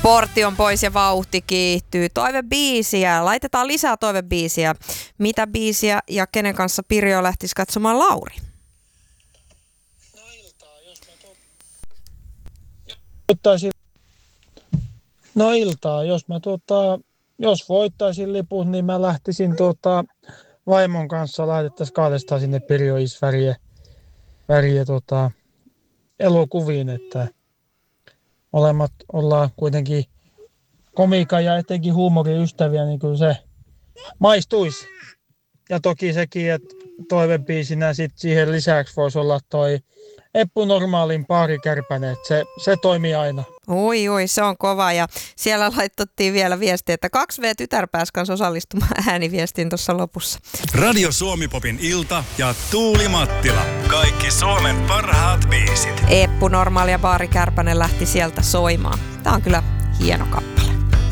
Sportti on pois ja vauhti kiihtyy. Toivebiisiä. Laitetaan lisää toivebiisiä. Mitä biisiä ja kenen kanssa Pirjo lähtisi katsomaan, Lauri? Jos voittaisin liput, niin mä lähtisin vaimon kanssa, laitettaisiin kahdestaan sinne Pirjo is väriä elokuviin, että molemmat ollaan kuitenkin komiikan ja etenkin huumorin ystäviä, niin kyllä se maistuisi. Ja toki sekin, että toivebiisinä sit siihen lisäksi voisi olla toi Eppu Normaalin Paari Kärpänen, että se toimii aina. Oi, se on kova. Ja siellä laitettiin vielä viestiä, että 2V tytär pääsi kanssa osallistumaan ääniviestiin tuossa lopussa. Radio Suomi-popin ilta ja Tuuli Mattila. Kaikki Suomen parhaat biisit. Eppu Normaali ja Paari Kärpänen lähti sieltä soimaan. Tää on kyllä hieno kappale.